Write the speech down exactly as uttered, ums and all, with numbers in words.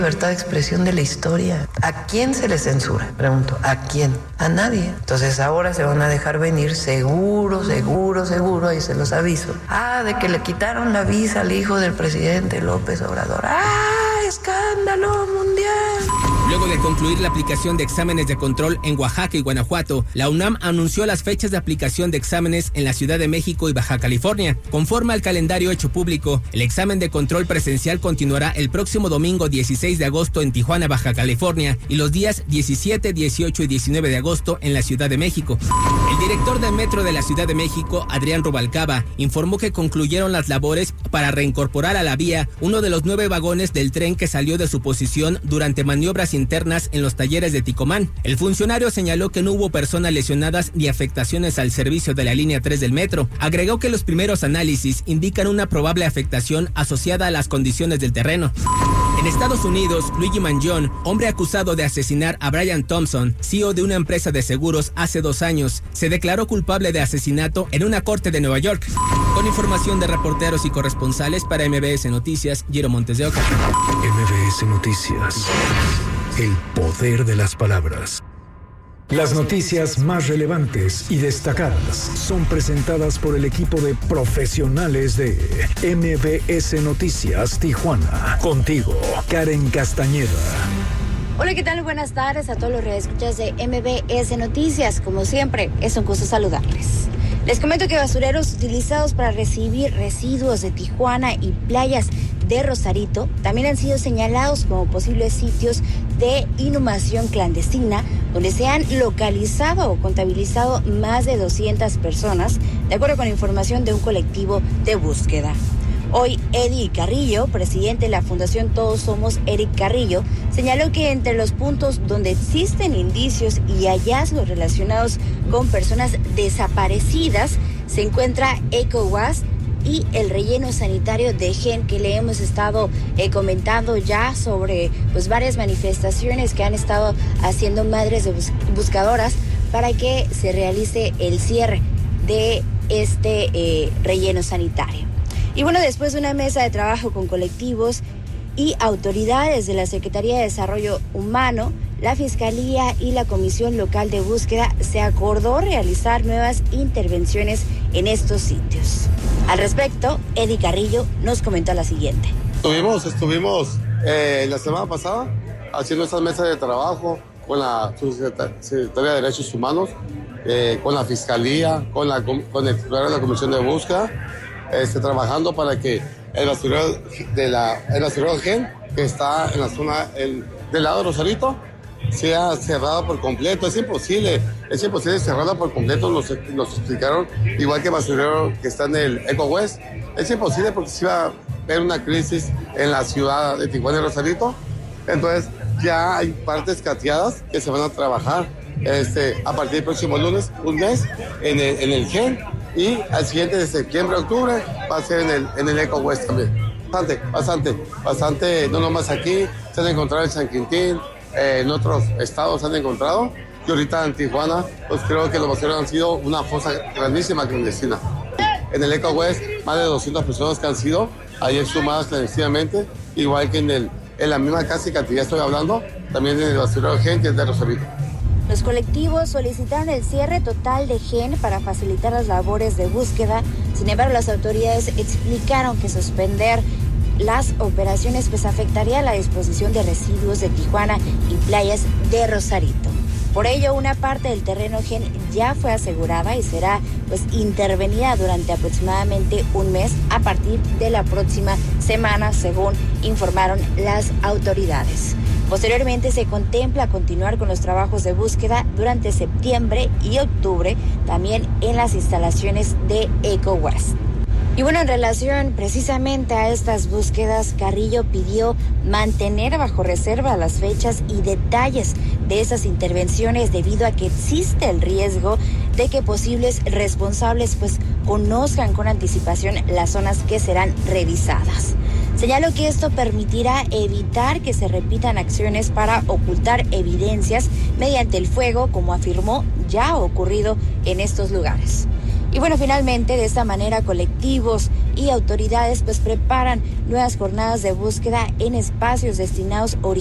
Libertad de expresión de la historia. ¿A quién se le censura? Pregunto, ¿a quién? A nadie. Entonces ahora se van a dejar venir seguro, seguro, seguro, ahí se los aviso. Ah, de que le quitaron la visa al hijo del presidente López Obrador. ¡Ah, escándalo mundial! Luego de concluir la aplicación de exámenes de control en Oaxaca y Guanajuato, la UNAM anunció las fechas de aplicación de exámenes en la Ciudad de México y Baja California. Conforme al calendario hecho público, el examen de control presencial continuará el próximo domingo dieciséis de agosto en Tijuana, Baja California, y los días diecisiete, dieciocho y diecinueve de agosto en la Ciudad de México. El director del Metro de la Ciudad de México, Adrián Rubalcaba, informó que concluyeron las labores para reincorporar a la vía uno de los nueve vagones del tren que salió de su posición durante maniobras internas en los talleres de Ticomán. El funcionario señaló que no hubo personas lesionadas ni afectaciones al servicio de la línea tres del metro. Agregó que los primeros análisis indican una probable afectación asociada a las condiciones del terreno. En Estados Unidos, Luigi Mangione, hombre acusado de asesinar a Brian Thompson, C E O de una empresa de seguros hace dos años, se declaró culpable de asesinato en una corte de Nueva York. Con información de reporteros y corresponsales para M B S Noticias, Giro Montes de Oca. M B S Noticias. El poder de las palabras. Las noticias más relevantes y destacadas son presentadas por el equipo de profesionales de M B S Noticias Tijuana. Contigo, Karen Castañeda. Hola, ¿qué tal? Buenas tardes a todos los radioescuchas de M B S Noticias. Como siempre, es un gusto saludarles. Les comento que basureros utilizados para recibir residuos de Tijuana y playas de Rosarito también han sido señalados como posibles sitios de inhumación clandestina, donde se han localizado o contabilizado más de doscientas personas, de acuerdo con información de un colectivo de búsqueda. Hoy, Eddie Carrillo, presidente de la Fundación Todos Somos Eric Carrillo, señaló que entre los puntos donde existen indicios y hallazgos relacionados con personas desaparecidas se encuentra EcoWaste y el relleno sanitario de Gen, que le hemos estado eh, comentando ya sobre pues varias manifestaciones que han estado haciendo madres de bus- buscadoras para que se realice el cierre de este eh, relleno sanitario. Y bueno, después de una mesa de trabajo con colectivos y autoridades de la Secretaría de Desarrollo Humano, la Fiscalía y la Comisión Local de Búsqueda, se acordó realizar nuevas intervenciones en estos sitios. Al respecto, Eddie Carrillo nos comentó la siguiente. Estuvimos, estuvimos eh, la semana pasada haciendo estas mesas de trabajo con la Secretaría de Derechos Humanos, eh, con la Fiscalía, con, la, con el titular de la Comisión de Búsqueda, este, trabajando para que el basurero de la el basurero Gen, que está en la zona el, del lado de Rosarito, sea cerrado por completo. Es imposible, es imposible cerrarla por completo, nos, nos explicaron, igual que el basurero que está en el EcoWaste. Es imposible porque se va a haber una crisis en la ciudad de Tijuana y Rosarito. Entonces ya hay partes cateadas que se van a trabajar este, a partir del próximo lunes, un mes, en el, en el Gen. Y al siguiente de septiembre, octubre, va a ser en el, en el EcoWaste también. Bastante, bastante, bastante, no nomás aquí, se han encontrado en San Quintín, eh, en otros estados se han encontrado. Y ahorita en Tijuana, pues creo que los basureros han sido una fosa grandísima clandestina. En el EcoWaste, más de doscientas personas que han sido ahí exhumadas clandestinamente, igual que en, el, en la misma casa que ya estoy hablando, también en el basurero Gen, que es de Rosarito. Los colectivos solicitaron el cierre total de Gen para facilitar las labores de búsqueda. Sin embargo, las autoridades explicaron que suspender las operaciones pues afectaría la disposición de residuos de Tijuana y playas de Rosarito. Por ello, una parte del terreno Gen ya fue asegurada y será pues intervenida durante aproximadamente un mes a partir de la próxima semana, según informaron las autoridades. Posteriormente se contempla continuar con los trabajos de búsqueda durante septiembre y octubre, también en las instalaciones de EcoWaste. Y bueno, en relación precisamente a estas búsquedas, Carrillo pidió mantener bajo reserva las fechas y detalles de esas intervenciones debido a que existe el riesgo de que posibles responsables pues conozcan con anticipación las zonas que serán revisadas. Señaló que esto permitirá evitar que se repitan acciones para ocultar evidencias mediante el fuego, como afirmó ya ha ocurrido en estos lugares. Y bueno, finalmente, de esta manera, colectivos y autoridades pues preparan nuevas jornadas de búsqueda en espacios destinados